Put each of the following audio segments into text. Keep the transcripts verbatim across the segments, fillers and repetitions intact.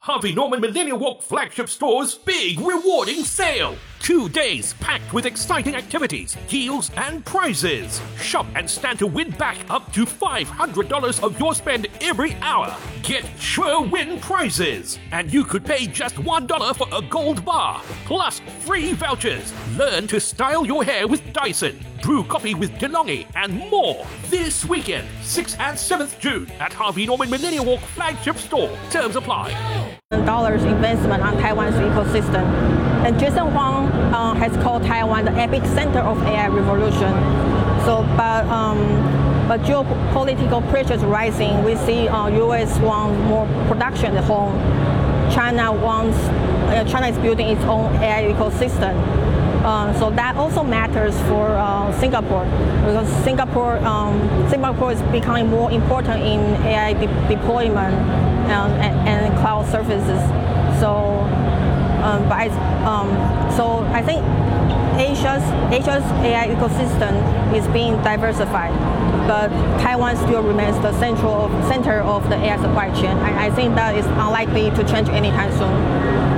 Harvey Norman Millennial Walk flagship store's big rewarding sale. Two days packed with exciting activities, deals, and prizes. Shop and stand to win back up to five hundred dollars of your spend every hour. Get sure win prizes. And you could pay just one dollar for a gold bar. Plus free vouchers. Learn to style your hair with Dyson. Brew coffee with DeLonghi and more. This weekend, sixth and seventh June at Harvey Norman Millennial Walk flagship store. Terms apply. Dollars investment on Taiwan's ecosystem. And Jason Huang uh, has called Taiwan the epicenter of A I revolution. So, but um, but geopolitical pressures rising. We see uh, U S wants more production at home. China wants uh, China is building its own A I ecosystem. Uh, so that also matters for uh, Singapore, because Singapore um, Singapore is becoming more important in A I de- deployment um, and, and cloud services. So, um, but I, um, so I think Asia's Asia's A I ecosystem is being diversified, but Taiwan still remains the central center of the A I supply chain. I, I think that is unlikely to change anytime soon.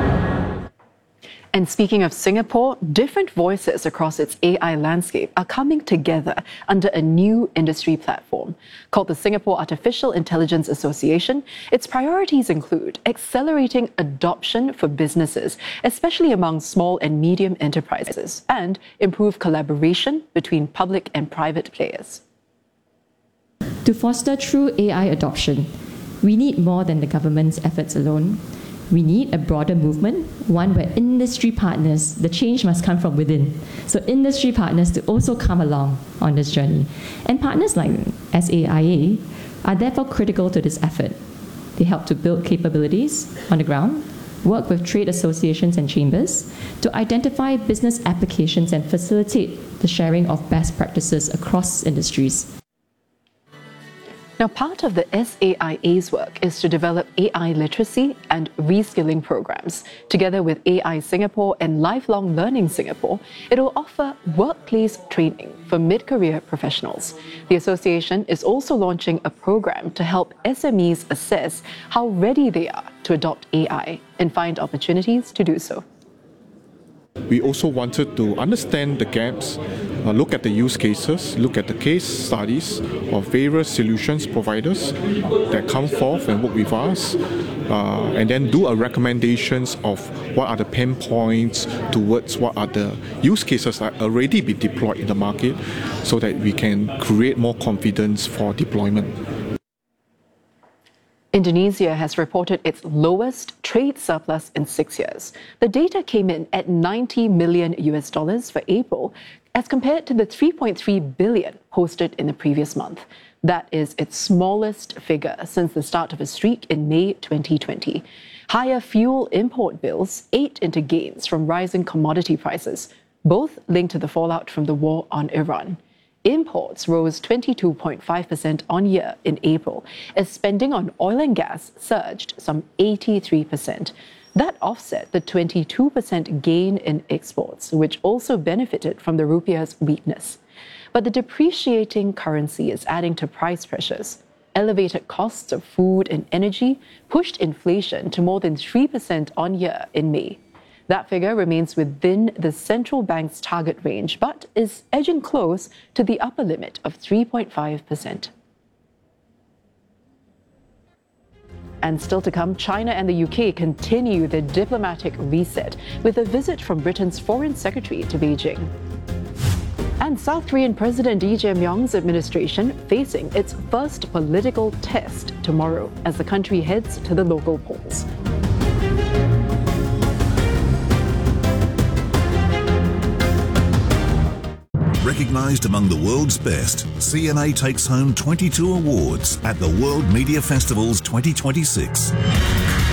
And speaking of Singapore, different voices across its A I landscape are coming together under a new industry platform called the Singapore Artificial Intelligence Association. Its priorities include accelerating adoption for businesses, especially among small and medium enterprises, and improve collaboration between public and private players. To foster true A I adoption, we need more than the government's efforts alone. We need a broader movement, one where industry partners, the change must come from within. So industry partners to also come along on this journey. And partners like S A I A are therefore critical to this effort. They help to build capabilities on the ground, work with trade associations and chambers to identify business applications and facilitate the sharing of best practices across industries. Now, part of the S A I A's work is to develop A I literacy and reskilling programs. Together with A I Singapore and Lifelong Learning Singapore, it will offer workplace training for mid-career professionals. The association is also launching a program to help S M Es assess how ready they are to adopt A I and find opportunities to do so. We also wanted to understand the gaps, uh, look at the use cases, look at the case studies of various solutions providers that come forth and work with us, uh, and then do a recommendations of what are the pain points towards what are the use cases that are already been deployed in the market so that we can create more confidence for deployment. Indonesia has reported its lowest trade surplus in six years. The data came in at ninety million U S dollars for April, as compared to the three point three billion posted in the previous month. That is its smallest figure since the start of a streak in May twenty twenty. Higher fuel import bills ate into gains from rising commodity prices, both linked to the fallout from the war on Iran. Imports rose twenty-two point five percent on year in April, as spending on oil and gas surged some eighty-three percent. That offset the twenty-two percent gain in exports, which also benefited from the rupiah's weakness. But the depreciating currency is adding to price pressures. Elevated costs of food and energy pushed inflation to more than three percent on year in May. That figure remains within the central bank's target range, but is edging close to the upper limit of three point five percent. And still to come, China and the U K continue their diplomatic reset with a visit from Britain's Foreign Secretary to Beijing. And South Korean President Lee Jae-myung's administration facing its first political test tomorrow as the country heads to the local polls. Recognized among the world's best, C N A takes home twenty-two awards at the World Media Festival's twenty twenty-six.